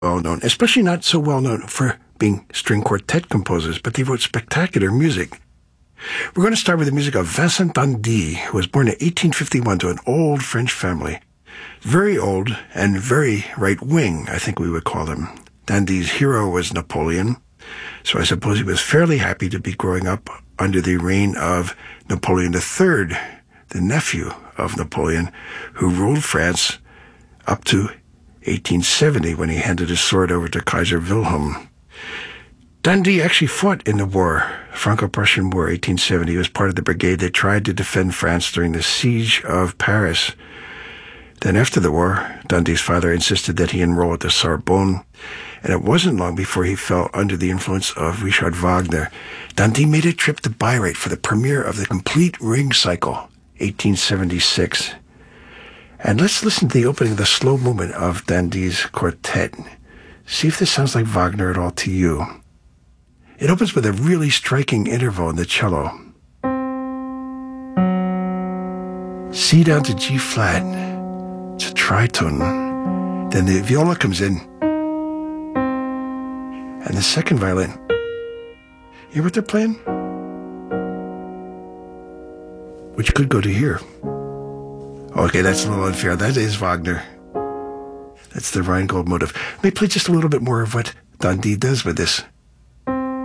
well known, especially not so well known for being string quartet composers, but they wrote spectacular music. We're going to start with the music of Vincent d'Indy, who was born in 1851 to an old French family. Very old and very right-wing, I think we would call him. d'Indy's hero was Napoleon, so I suppose he was fairly happy to be growing up under the reign of Napoleon III, the nephew of Napoleon, who ruled France up to 1870 when he handed his sword over to Kaiser Wilhelm. d'Indy actually fought in the war, Franco-Prussian War, 1870. He was part of the brigade that tried to defend France during the siege of Paris. Then after the war, d'Indy's father insisted that he enroll at the Sorbonne, and it wasn't long before he fell under the influence of Richard Wagner. d'Indy made a trip to Bayreuth for the premiere of the Complete Ring Cycle, 1876. And let's listen to the opening of the slow movement of d'Indy's quartet. See if this sounds like Wagner at all to you. It opens with a really striking interval in the cello. C down to G flat. It's a tritone. Then the viola comes in. And the second violin. You hear what they're playing? Which could go to here. Okay, that's a little unfair. That is Wagner. That's the Rheingold motive. Let me play just a little bit more of what d'Indy does with this.